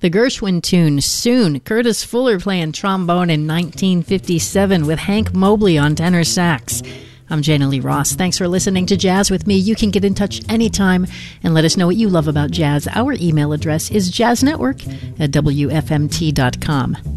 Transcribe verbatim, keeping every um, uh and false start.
The Gershwin tune, Soon. Curtis Fuller playing trombone in nineteen fifty-seven with Hank Mobley on tenor sax. I'm Jana Lee Ross. Thanks for listening to Jazz with me. You can get in touch anytime and let us know what you love about jazz. Our email address is jazznetwork at w f m t dot com.